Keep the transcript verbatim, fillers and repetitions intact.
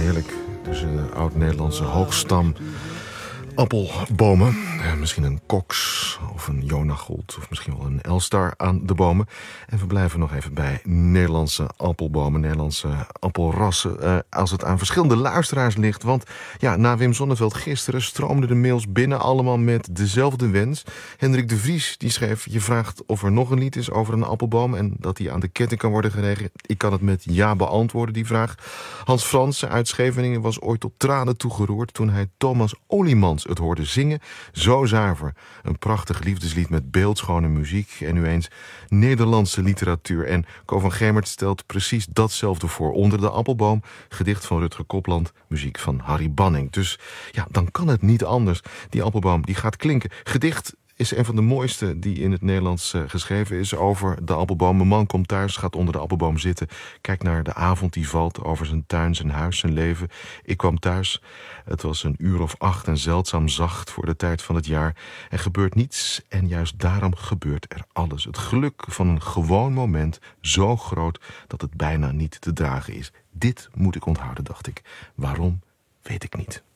heerlijk. Tussen een oud-Nederlandse hoogstam appelbomen. Eh, misschien een koks of een jonagold of misschien wel een elstar aan de bomen. En we blijven nog even bij Nederlandse appelbomen, Nederlandse appelrassen. Eh, als het aan verschillende luisteraars ligt. Want ja, na Wim Sonneveld gisteren stroomden de mails binnen allemaal met dezelfde wens. Hendrik de Vries die schreef: je vraagt of er nog een lied is over een appelboom en dat die aan de ketting kan worden geregen. Ik kan het met ja beantwoorden, die vraag. Hans Fransen uit Scheveningen was ooit tot tranen toegeroerd toen hij Thomas Oliemans het hoorde zingen. Zo zuiver. Een prachtig liefdeslied met beeldschone muziek. En nu eens Nederlandse literatuur. En Co van Gemert stelt precies datzelfde voor. Onder de appelboom, gedicht van Rutger Kopland, muziek van Harry Banning. Dus ja, dan kan het niet anders. Die appelboom die gaat klinken. Gedicht is een van de mooiste die in het Nederlands uh, geschreven is over de appelboom. Mijn man komt thuis, gaat onder de appelboom zitten. Kijkt naar de avond die valt over zijn tuin, zijn huis, zijn leven. Ik kwam thuis. Het was een uur of acht en zeldzaam zacht voor de tijd van het jaar. Er gebeurt niets en juist daarom gebeurt er alles. Het geluk van een gewoon moment zo groot dat het bijna niet te dragen is. Dit moet ik onthouden, dacht ik. Waarom, weet ik niet.